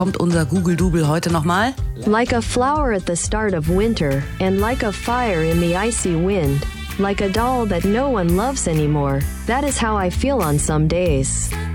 Kommt unser Google-Double heute nochmal? Like a flower at the start of winter, and like a fire in the icy wind, like a doll that no one loves anymore. That is how I feel on some days.